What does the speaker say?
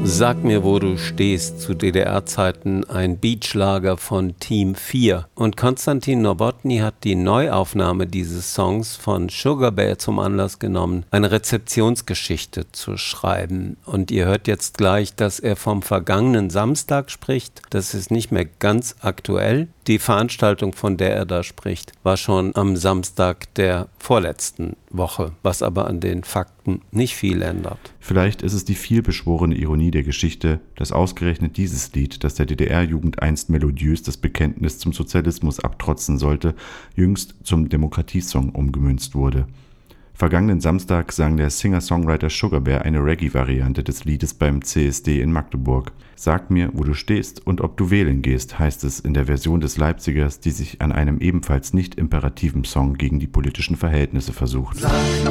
Sag mir, wo du stehst, zu DDR-Zeiten ein Beatschlager von Team 4. Und Konstantin Nowotny hat die Neuaufnahme dieses Songs von Sugar Bear zum Anlass genommen, eine Rezeptionsgeschichte zu schreiben. Und ihr hört jetzt gleich, dass er vom vergangenen Samstag spricht. Das ist nicht mehr ganz aktuell. Die Veranstaltung, von der er da spricht, war schon am Samstag der vorletzten Woche, was aber an den Fakten nicht viel ändert. Vielleicht ist es die vielbeschworene Ironie der Geschichte, dass ausgerechnet dieses Lied, das der DDR-Jugend einst melodiös das Bekenntnis zum Sozialismus abtrotzen sollte, jüngst zum Demokratiesong umgemünzt wurde. Vergangenen Samstag sang der Singer-Songwriter Sugar Bear eine Reggae-Variante des Liedes beim CSD in Magdeburg. Sag mir, wo du stehst und ob du wählen gehst, heißt es in der Version des Leipzigers, die sich an einem ebenfalls nicht imperativen Song gegen die politischen Verhältnisse versucht. Sag